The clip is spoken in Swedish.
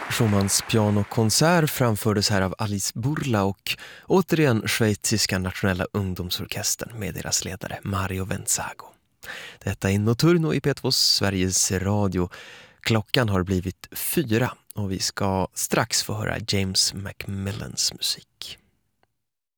Schumanns pianokonsert framfördes här av Alice Burla och återigen schweiziska nationella ungdomsorkestern med deras ledare Mario Venzago. Detta är Notturno i P2 Sveriges Radio. Klockan har blivit 4 och vi ska strax få höra James Macmillans musik.